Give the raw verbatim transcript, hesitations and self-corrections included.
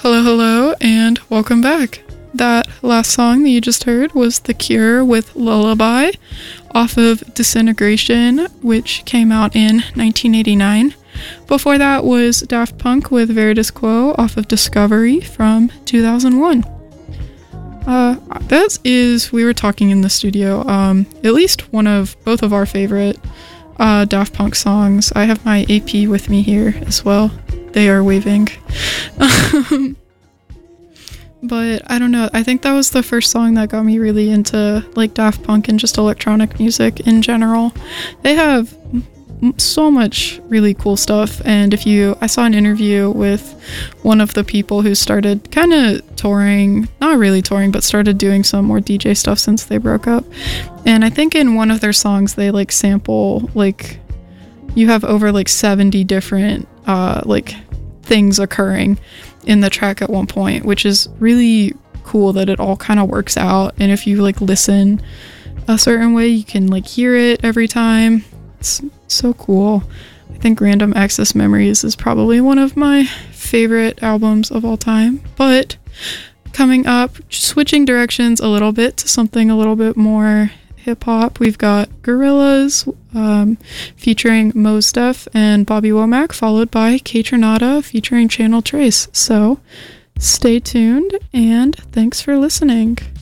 Hello, hello, and welcome back. That last song that you just heard was The Cure with Lullaby off of Disintegration, which came out in nineteen eighty-nine. Before that was Daft Punk with Veritas Quo off of Discovery from two thousand one. Uh, that is, we were talking in the studio, um, at least one of, both of our favorite uh, Daft Punk songs. I have my A P with me here as well. They are waving. But I don't know, I think that was the first song that got me really into like Daft Punk and just electronic music in general. They have m- so much really cool stuff, and if you, I saw an interview with one of the people who started kind of touring, not really touring, but started doing some more D J stuff since they broke up. And I think in one of their songs they like sample, like, you have over like seventy different uh like things occurring in the track at one point, which is really cool that it all kind of works out. And if you like listen a certain way, you can like hear it every time. It's so cool. I think Random Access Memories is probably one of my favorite albums of all time. But coming up, switching directions a little bit to something a little bit more hip-hop, we've got Gorillaz um, featuring Mos Def and Bobby Womack, followed by Kaytranada featuring Channel Trace. So stay tuned, and thanks for listening.